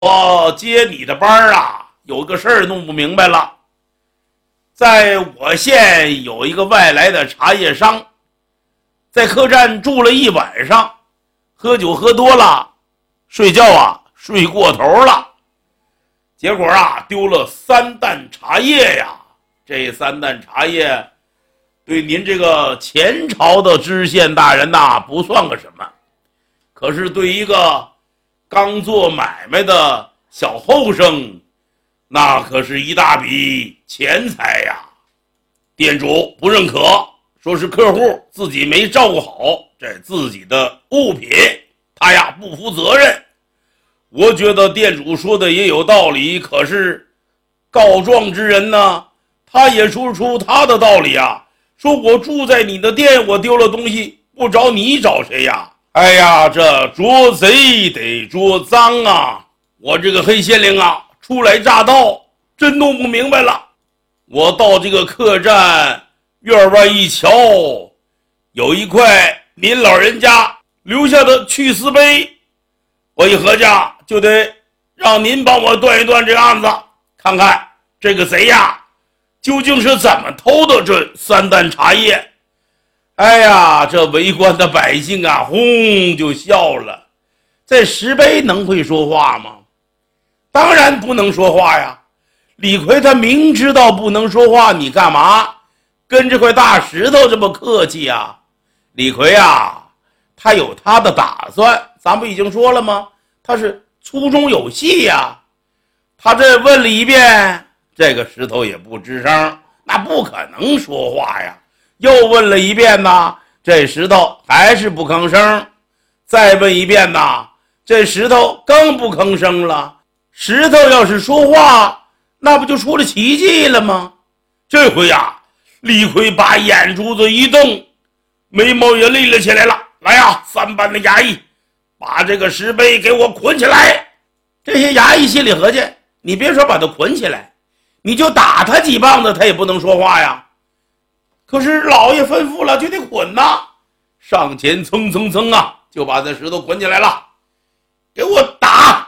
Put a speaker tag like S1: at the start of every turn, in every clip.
S1: 我接你的班啊，有个事儿弄不明白了。在我县有一个外来的茶叶商，在客栈住了一晚上，喝酒喝多了，睡觉睡过头了，结果丢了3担茶叶呀。这3担茶叶对您这个前朝的知县大人不算个什么，可是对一个刚做买卖的小后生，那可是一大笔钱财呀。店主不认可，说是客户自己没照顾好这自己的物品，他不负责任。我觉得店主说的也有道理，可是告状之人呢，他也说出他的道理说我住在你的店，我丢了东西，不找你找谁呀？哎呀，这捉贼得捉赃我这个黑县令初来乍到，真弄不明白了。我到这个客栈院外一瞧，有一块您老人家留下的去丝碑，我一合计就得让您帮我断一断这个案子，看看这个贼究竟是怎么偷的这3担茶叶。哎呀，这围观的百姓轰就笑了。这石碑能会说话吗？当然不能说话呀。李逵他明知道不能说话，你干嘛跟这块大石头这么客气李逵他有他的打算，咱不已经说了吗？他是粗中有细他这问了一遍，这个石头也不吱声，那不可能说话呀。又问了一遍这石头还是不吭声。再问一遍这石头更不吭声了。石头要是说话，那不就出了奇迹了吗？这回李逵把眼珠子一瞪，眉毛也立了起来了。来3班的衙役，把这个石碑给我捆起来。这些衙役心里合计，你别说把他捆起来，你就打他几棒子，他也不能说话呀。可是老爷吩咐了，就得捆上前蹭蹭蹭就把这石头捆起来了，给我打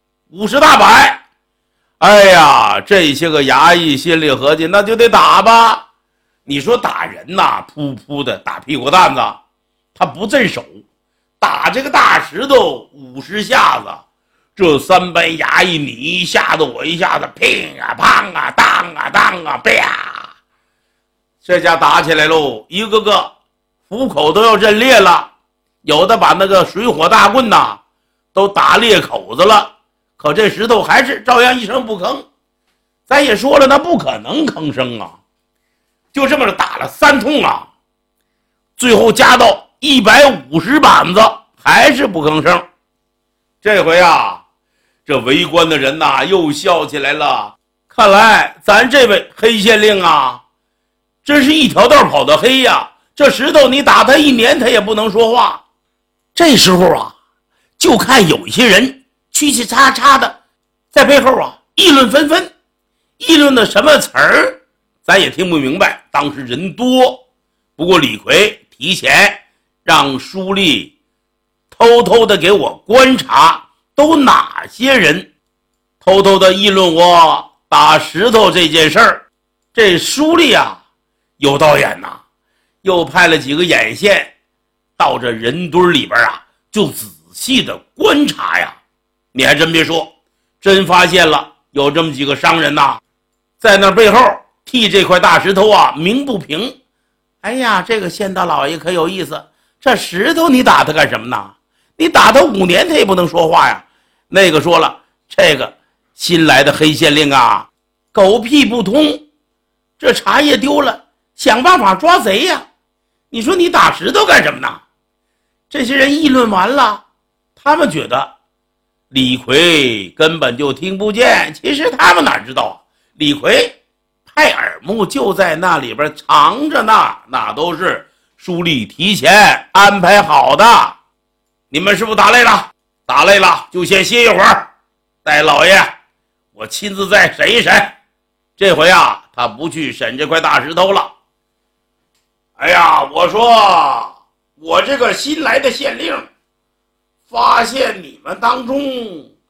S1: 50大板。哎呀，这些个衙役心里合计，那就得打吧。你说打人噗噗的打屁股蛋子，他不震手，打这个大石头50下子，这3班衙役你一下子我一下子，乒乓当当啪，这下打起来喽，一个个虎口都要震裂了，有的把那个水火大棍都打裂口子了，可这石头还是照样一声不吭。咱也说了，那不可能吭声就这么打了3通最后加到150板子，还是不吭声。这回这围观的人又笑起来了。看来咱这位黑县令真是一条道跑得黑呀。这石头你打他1年，他也不能说话。这时候就看有一些人嘁嘁喳喳的在背后议论纷纷，议论的什么词儿咱也听不明白，当时人多。不过李逵提前让书吏偷偷的给我观察都哪些人偷偷的议论我打石头这件事儿。这书吏有道眼又派了几个眼线到这人堆里边就仔细的观察呀。你还真别说，真发现了有这么几个商人在那背后替这块大石头鸣不平。哎呀，这个县大老爷可有意思，这石头你打他干什么呢？你打他5年他也不能说话呀。那个说了，这个新来的黑县令狗屁不通，这茶叶丢了，想办法抓贼呀。你说你打石头干什么呢？这些人议论完了，他们觉得李逵根本就听不见。其实他们哪知道李逵派耳目就在那里边藏着呢，那都是书吏提前安排好的。你们是不是打累了？打累了就先歇一会儿，戴老爷我亲自再审一审。这回他不去审这块大石头了。哎呀，我说我这个新来的县令发现你们当中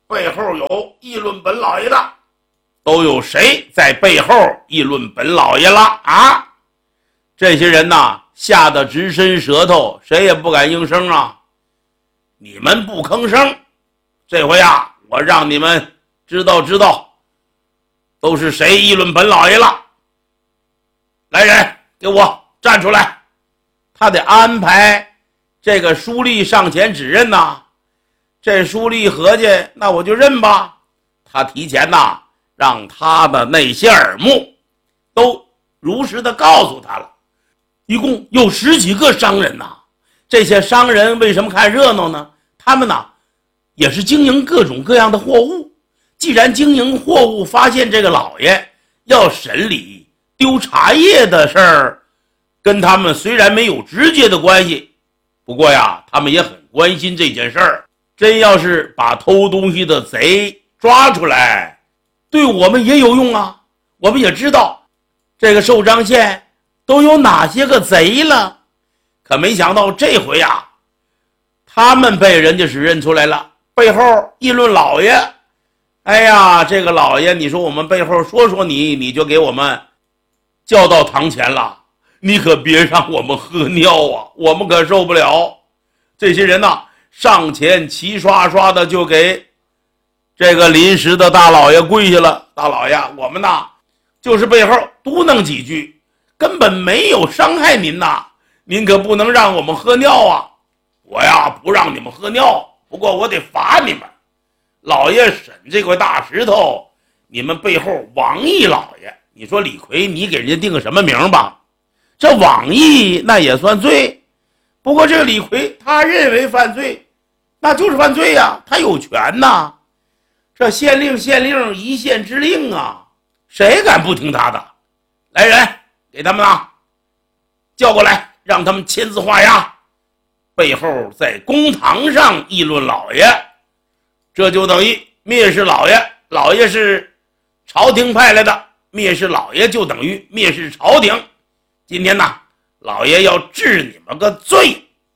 S1: 背后有议论本老爷的，都有谁在背后议论本老爷了啊？这些人呐，吓得直伸舌头，谁也不敢应声啊。你们不吭声，这回啊，我让你们知道都是谁议论本老爷了。来人，给我站出来！他得安排这个书吏上前指认呐。这书吏合计，那我就认吧。他提前呐，让他的那些耳目都如实的告诉他了。一共有10几个商人呐。这些商人为什么看热闹呢？他们呢，也是经营各种各样的货物。既然经营货物发现这个老爷要审理丢茶叶的事儿，跟他们虽然没有直接的关系，不过呀，他们也很关心这件事儿。真要是把偷东西的贼抓出来，对我们也有用啊。我们也知道这个寿张县都有哪些个贼了。可没想到这回啊，他们被人家是认出来了，背后议论老爷。哎呀，这个老爷，你说我们背后说你就给我们叫到堂前了，你可别让我们喝尿啊，我们可受不了。这些人呐，上前齐刷刷的就给这个临时的大老爷跪下了。大老爷，我们呐就是背后嘟囔几句，根本没有伤害您呐，您可不能让我们喝尿啊。我呀不让你们喝尿，不过我得罚你们。老爷审这块大石头，你们背后王义老爷，你说李逵，你给人家定个什么名吧？这王义那也算罪，不过这个李逵他认为犯罪，那就是犯罪呀，他有权呐。这县令一县之令啊，谁敢不听他的？来人，给他们啊叫过来，让他们签字画押，背后在公堂上议论老爷，这就等于蔑视老爷。老爷是朝廷派来的，蔑视老爷就等于蔑视朝廷。今天呢，老爷要治你们个罪。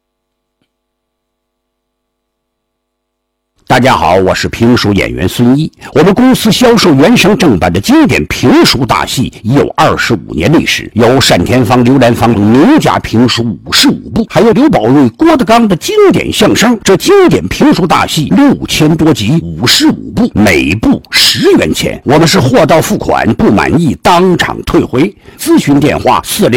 S2: 大家好，我是评书演员孙一。我们公司销售原声正版的经典评书大戏已有25年历史，有单田芳、刘兰芳名家评书55部，还有刘宝瑞、郭德纲的经典相声。这经典评书大戏6000多集，55部，每部10元钱。我们是货到付款，不满意当场退回。咨询电话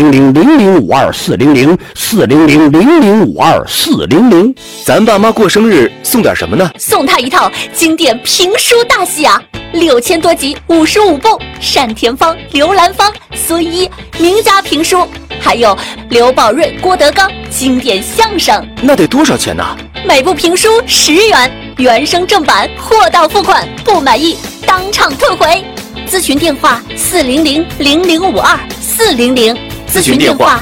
S2: 400-0052-400，400-0052-400。
S3: 咱爸妈过生日送点什么呢？
S4: 送他一套经典评书大戏啊，6000多集，55部，单田芳、刘兰芳、孙一名家评书，还有刘宝瑞、郭德纲经典相声。
S3: 那得多少钱呢？
S4: 每部评书10元，原声正版，货到付款，不满意当场退回。咨询电话400-0052-400，
S3: 咨询电话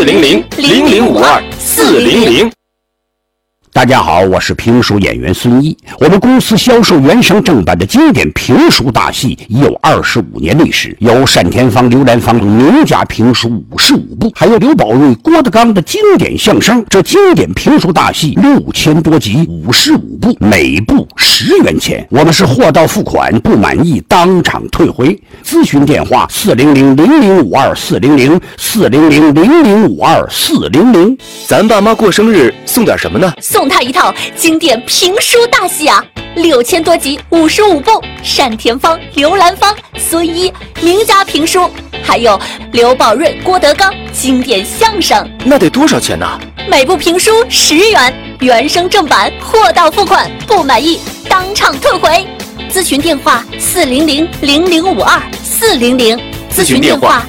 S3: 400-0052-400。
S2: 大家好，我是评书演员孙一。我们公司销售原声正版的经典评书大戏已有25年历史，有单田芳、刘兰芳名家评书55部，还有刘宝瑞、郭德纲的经典相声。这经典评书大戏6000多集，55部，每部10元钱。我们是货到付款，不满意当场退回。咨询电话400-0052-400， 400-0052-400。
S3: 咱爸妈过生日送点什么呢？
S4: 送他一套经典评书大戏啊，6000多集，55部，单田芳、刘兰芳、孙一名家评书，还有刘宝瑞、郭德纲经典相声。
S3: 那得多少钱呢？
S4: 每部评书10元，原声正版，货到付款，不满意当场退回。咨询电话400-0052-400，
S3: 咨询电话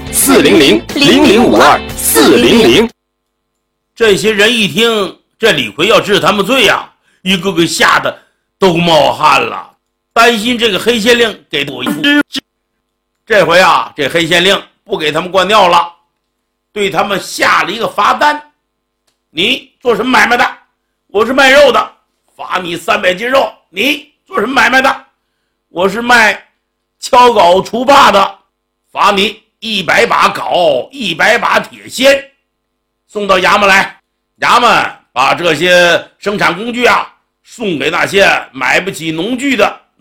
S3: 400-0052-400。
S1: 这些人一听这李逵要治他们罪呀，一个个吓得都冒汗了，担心这个黑县令给我一副。这回啊，这黑县令不给他们灌尿了，对他们下了一个罚单。你做什么买卖的？我是卖肉的，罚你300斤肉。你做什么买卖的？我是卖敲镐除霸的，罚你100把镐，100把铁锨，送到衙门来。衙门把这些生产工具啊送给那些买不起农具的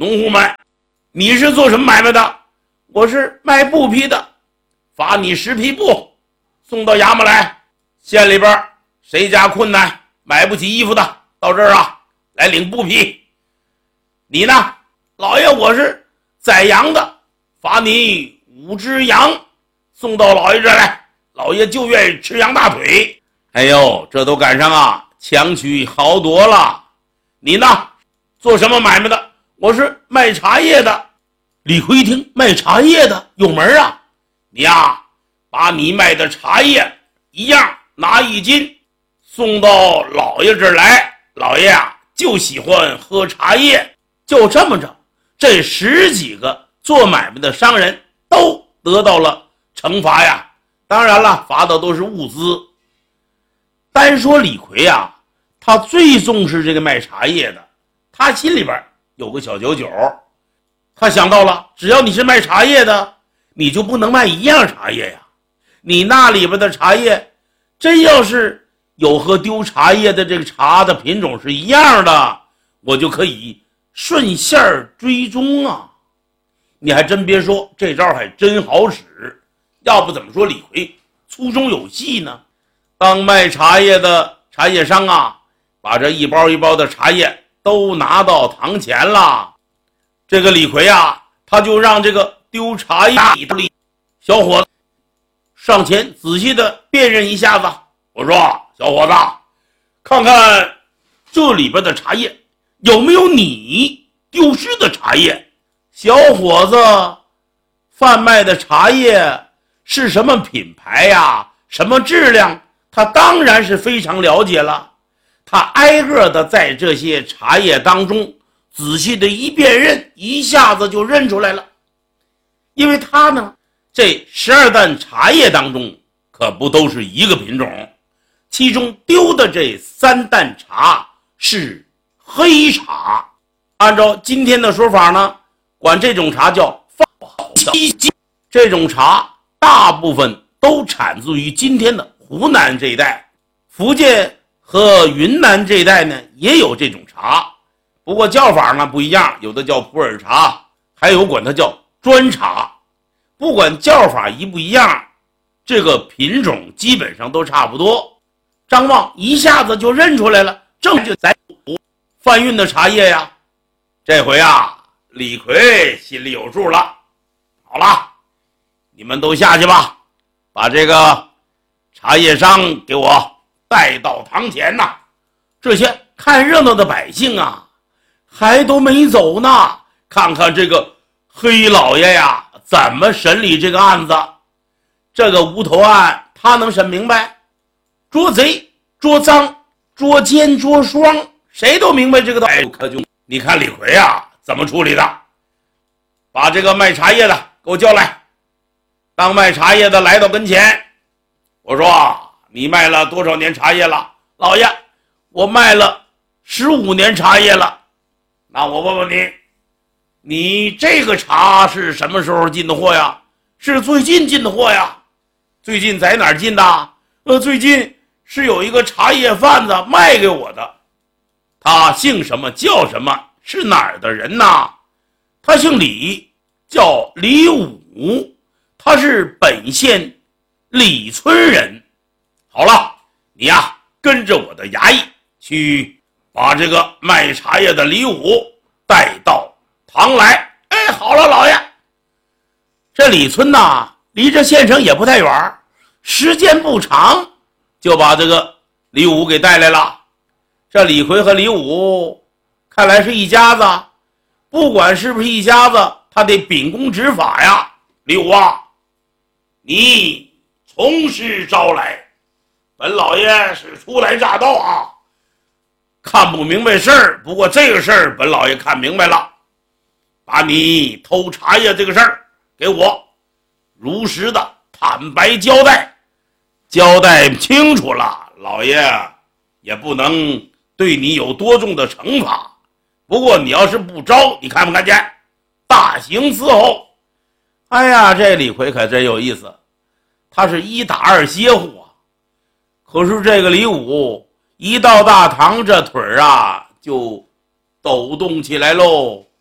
S1: 农户们，你是做什么买卖的？我是卖布匹的，罚你10匹布，送到衙门来。县里边谁家困难买不起衣服的，到这儿啊来领布匹。你呢，老爷，我是宰羊的，罚你5只羊，送到老爷这儿来，老爷就愿意吃羊大腿。哎呦，这都赶上啊强取豪夺了。你呢，做什么买卖的？我是卖茶叶的。李逵一听，卖茶叶的有门啊，你呀把你卖的茶叶一样拿1斤送到老爷这儿来，老爷啊就喜欢喝茶叶。就这么着，这10几个做买卖的商人都得到了惩罚呀。当然了，罚的都是物资。单说李逵啊，他最重视这个卖茶叶的，他心里边有个小九九。他想到了，只要你是卖茶叶的，你就不能卖一样茶叶呀。你那里边的茶叶真要是有和丢茶叶的这个茶的品种是一样的，我就可以顺线追踪啊。你还真别说，这招还真好使。要不怎么说李逵粗中有细呢？当卖茶叶的茶叶商啊，把这一包一包的茶叶都拿到堂前了。这个李逵啊，他就让这个丢茶叶的小伙子上前仔细的辨认一下子。我说，小伙子，看看这里边的茶叶有没有你丢失的茶叶。小伙子贩卖的茶叶是什么品牌呀，什么质量，他当然是非常了解了。他挨个的在这些茶叶当中仔细的一辨认，一下子就认出来了。因为他呢，这12担茶叶当中可不都是一个品种，其中丢的这3担茶是黑茶。按照今天的说法呢，管这种茶叫放七。这种茶大部分都产自于今天的湖南这一带，福建和云南这一带呢也有这种茶，不过叫法呢不一样，有的叫普洱茶，还有管它叫砖茶。不管叫法一不一样，这个品种基本上都差不多。张望一下子就认出来了，正就在贩运的茶叶呀。这回啊，李逵心里有数了。好了，你们都下去吧，把这个茶叶商给我带到堂前呐。这些看热闹的百姓啊，还都没走呢，看看这个黑老爷呀怎么审理这个案子。这个无头案他能审明白，捉贼捉赃捉奸捉双，谁都明白这个道理。可就你看李逵啊怎么处理的。把这个卖茶叶的给我叫来。当卖茶叶的来到跟前，我说，你卖了多少年茶叶了？老爷，我卖了15年茶叶了。那我问问你，你这个茶是什么时候进的货呀？是最近进的货呀？最近在哪儿进的？最近是有一个茶叶贩子卖给我的。他姓什么叫什么？是哪儿的人呢？他姓李，叫李武，他是本县李村人。好了，你呀跟着我的衙役去把这个卖茶叶的李武带到堂来。哎，好了，老爷。这李村呐，离这县城也不太远，时间不长，就把这个李武给带来了。这李逵和李武看来是一家子，不管是不是一家子，他得秉公执法呀。李武啊，你从实招来，本老爷是初来乍到啊，看不明白事儿，不过这个事儿本老爷看明白了。把你偷茶叶这个事儿给我如实的坦白交代，交代清楚了，老爷也不能对你有多重的惩罚。不过你要是不招，你看不看见大刑伺候。哎呀，这李逵可真有意思，他是1打2歇乎啊。可是这个李武一到大堂，这腿啊就抖动起来喽。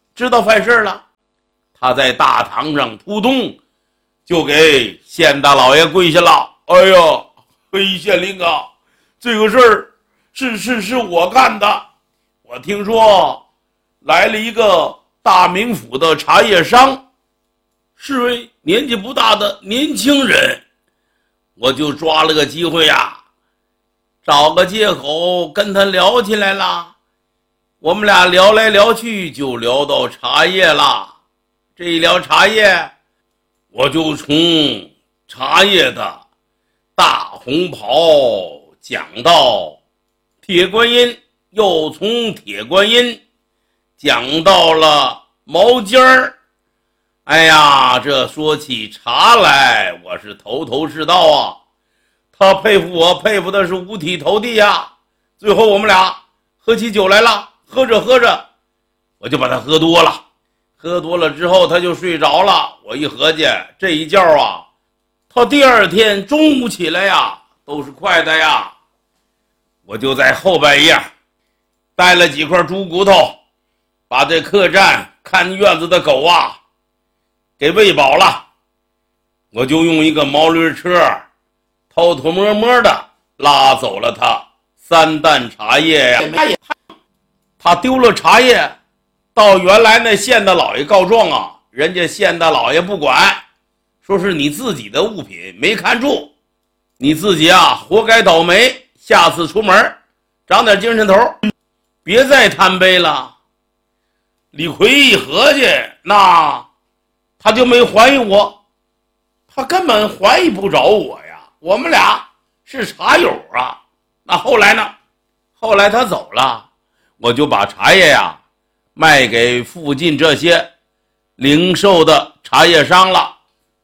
S1: 知道犯事了，他在大堂上扑通就给县大老爷跪下了。哎呀，黑县令啊，这个事儿是我干的。我听说来了一个大名府的茶叶商，是位年纪不大的年轻人，我就抓了个机会呀，找个借口跟他聊起来了。我们俩聊来聊去就聊到茶叶了。这一聊茶叶，我就从茶叶的大红袍讲到铁观音，又从铁观音讲到了毛尖儿。哎呀，这说起茶来，我是头头是道啊。他佩服我，佩服的是五体投地呀。最后我们俩喝起酒来了，喝着喝着，我就把他喝多了。喝多了之后他就睡着了。我一合计，这一觉啊，他第二天中午起来呀都是快的呀。我就在后半夜带了几块猪骨头，把这客栈看院子的狗啊给喂饱了。我就用一个毛驴车偷偷摸摸的拉走了他3担茶叶呀。他丢了茶叶，到原来那县大老爷告状啊，人家县大老爷不管，说是你自己的物品没看住，你自己啊活该倒霉，下次出门长点精神头，别再贪杯了。李逵一合计，那他就没怀疑我，他根本怀疑不着我呀，我们俩是茶友啊。那后来呢？后来他走了，我就把茶叶呀卖给附近这些零售的茶叶商了。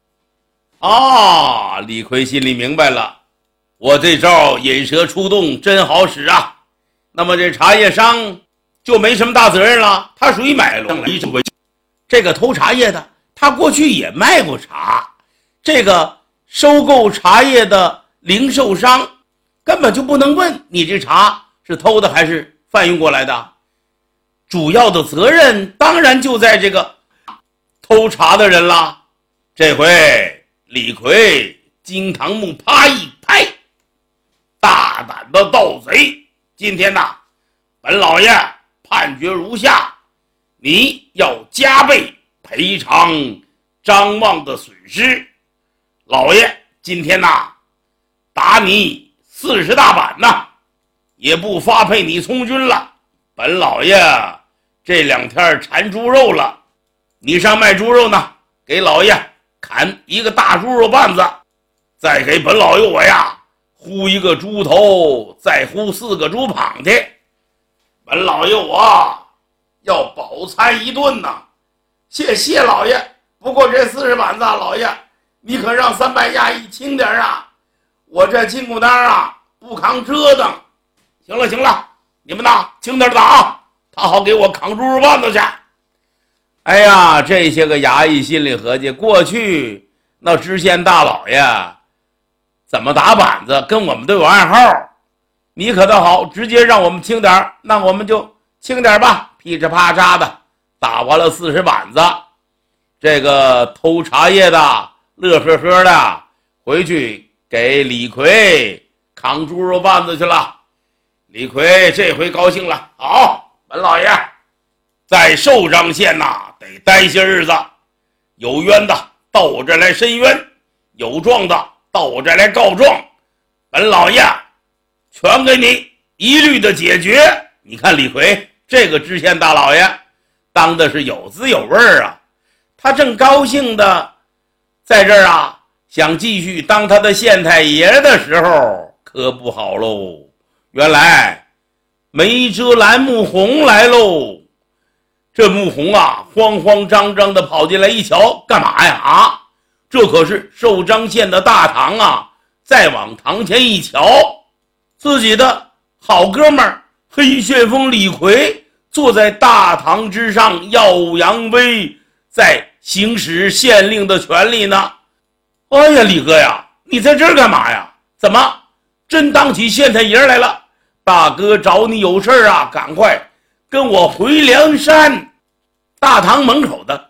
S1: 啊，李逵心里明白了，我这招引蛇出洞真好使啊。那么这茶叶商就没什么大责任了，他属于买龙了。这个偷茶叶的，他过去也卖过茶，这个收购茶叶的零售商根本就不能问你这茶是偷的还是贩运过来的，主要的责任当然就在这个偷茶的人了。这回李逵金堂木啪一拍，大胆的盗贼，今天呐，本老爷判决如下，你要加倍赔偿张望的损失。老爷今天呐，打你40大板呐，也不发配你从军了。本老爷这2天馋猪肉了，你上卖猪肉呢，给老爷砍一个大猪肉棒子，再给本老爷我呀呼一个猪头，再呼4个猪膀去。本老爷我要饱餐一顿呐。谢老爷，不过这40板子，老爷你可让300衙役轻点啊，我这筋骨当啊不扛折腾。行了，你们呐轻点打啊，他好给我扛猪肉棒子去。哎呀，这些个衙役心里合计，过去那知县大老爷怎么打板子跟我们都有暗号，你可倒好，直接让我们轻点，那我们就轻点吧。噼里啪嚓的打完了40板子，这个偷茶叶的乐呵呵的回去给李逵扛猪肉棒子去了。李逵这回高兴了，好，本老爷在寿张县得待些日子，有冤的到我这来申冤，有状的到我这来告状，本老爷全给你一律的解决。你看李逵这个知县大老爷当的是有滋有味啊，他正高兴的在这儿想继续当他的县太爷的时候，可不好喽。原来梅遮拦穆弘来喽。这穆弘慌慌张张的跑进来一瞧，干嘛呀？这可是寿张县的大堂啊。再往堂前一瞧，自己的好哥们儿黑旋风李逵坐在大堂之上耀扬威，在行使县令的权利呢。哎呀，李哥呀，你在这儿干嘛呀？怎么真当起县太爷来了？大哥找你有事赶快跟我回梁山。 大堂门口的